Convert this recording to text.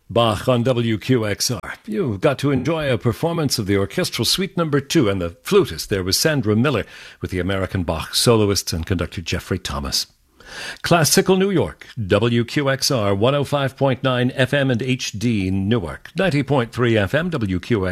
Bach on WQXR. You got to enjoy a performance of the Orchestral Suite No. 2, and the flutist there was Sandra Miller with the American Bach soloists and conductor Jeffrey Thomas. Classical New York, WQXR 105.9 FM and HD Newark, 90.3 FM WQXR.